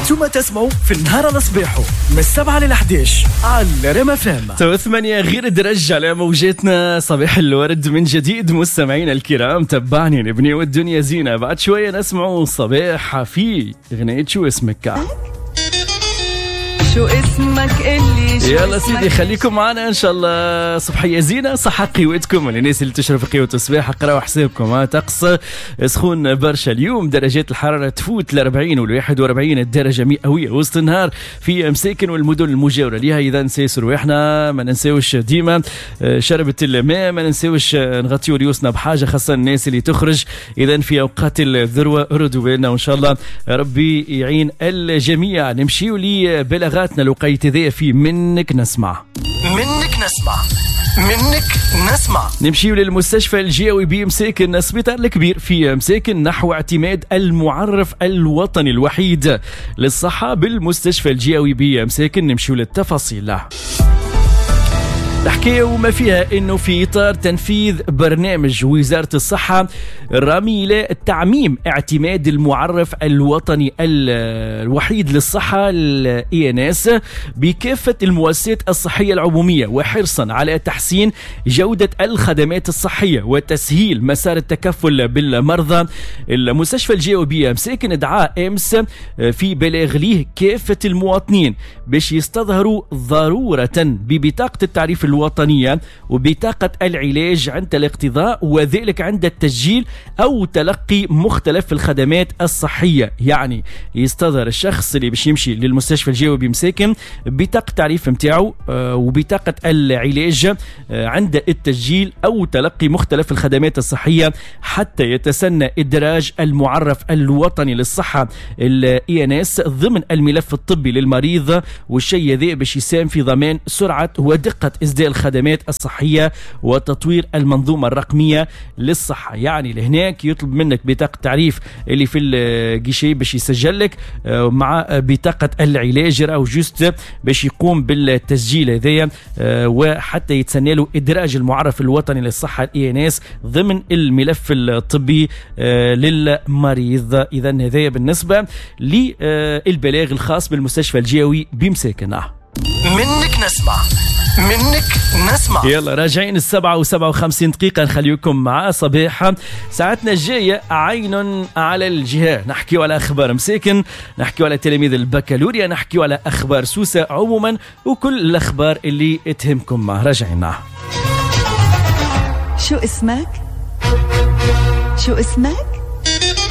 انتم تسمعوا في النهار على صباحو من 7 ل 11 على ريم اف ام. تو 8 غير درج على موجتنا. صباح الورد من جديد مستمعينا الكرام، تبعني نبني والدنيا زينة. بعد شوية نسمعوا صباح في اغنية شو اسمك. شو اسمك اللي يلا سيدي خليكم معنا ان شاء الله. صبحيه زينه، صحه قوتكم الناس اللي تشرب قوه الصباح. اقراوا حسابكم. طقس سخون برشا اليوم، درجات الحراره تفوت ل 40 وال 41 الدرجه مئويه وسط النهار في مساكن والمدن المجاوره ليها. اذا نسيسوا رواحنا، ما ننساوش ديما شربة الماء، ما ننساوش نغطيو ريوسنا بحاجه، خاصه الناس اللي تخرج اذا في اوقات الذروه. ردوا بالنا وان شاء الله ربي يعين الجميع. نمشيو لبلاغاتنا الوقيت ذا في منك نسمع. نمشيو للمستشفى الجوي بمساكن السبيطار الكبير في مساكن نحو اعتماد المعرف الوطني الوحيد للصحة بالمستشفى الجوي بمساكن. نمشيو للتفاصيل. نحكي وما فيها انه في اطار تنفيذ برنامج وزارة الصحة الرامي لتعميم اعتماد المعرف الوطني الوحيد للصحة الإنس بكافة المؤسسات الصحية العمومية، وحرصا على تحسين جودة الخدمات الصحية وتسهيل مسار التكفل بالمرضى. المستشفى الجوي مساكن دعا امس في بلاغ ليه كافة المواطنين باش يستظهروا ضرورة ببطاقة التعريف الوطنية وبطاقة العلاج عند الاقتضاء، وذلك عند التسجيل أو تلقي مختلف الخدمات الصحية. يعني يستظهر الشخص اللي باش يمشي للمستشفى الجوي بمساكن بطاقة التعريف متاعه وبطاقة العلاج عند التسجيل أو تلقي مختلف الخدمات الصحية حتى يتسنى إدراج المعرف الوطني للصحة الإنس ضمن الملف الطبي للمريض. والشيء ذا باش يساهم في ضمان سرعة ودقة إسداء الخدمات الصحية وتطوير المنظومة الرقمية للصحة. يعني لهناك يطلب منك بطاقة تعريف اللي في الجيشي باش يسجل لك مع بطاقة العلاج أو جوست باش يقوم بالتسجيل هذايا وحتى يتسنى له إدراج المعرف الوطني للصحة الإنس ضمن الملف الطبي للمريض. إذا هذايا بالنسبة للبلاغ الخاص بالمستشفى الجوي بمساكن. منك نسمع. يلا راجعين 7:57 دقيقة. نخليكم مع صباح ساعتنا الجاية عين على الجهة. نحكيو على أخبار مساكن، نحكيو على تلاميذ البكالوريا، نحكيو على أخبار سوسة عموما وكل الأخبار اللي تهمكم. راجعين. شو اسمك؟